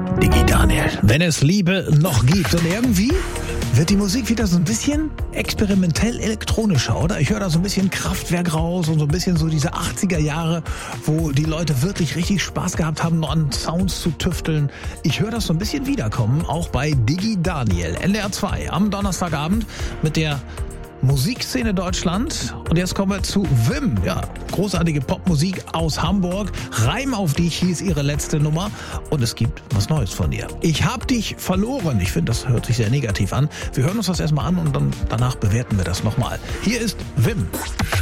Digi Daniel. Wenn es Liebe noch gibt. Und irgendwie wird die Musik wieder so ein bisschen experimentell elektronischer, oder? Ich höre da so ein bisschen Kraftwerk raus und so ein bisschen so diese 80er Jahre, wo die Leute wirklich richtig Spaß gehabt haben, noch an Sounds zu tüfteln. Ich höre das so ein bisschen wiederkommen, auch bei Digi Daniel. NDR 2 am Donnerstagabend mit der Musikszene Deutschland. Und jetzt kommen wir zu Wim. Ja, großartige Popmusik aus Hamburg. Reim auf dich hieß ihre letzte Nummer. Und es gibt was Neues von ihr. Ich hab dich verloren. Ich finde, das hört sich sehr negativ an. Wir hören uns das erstmal an und dann danach bewerten wir das nochmal. Hier ist Wim.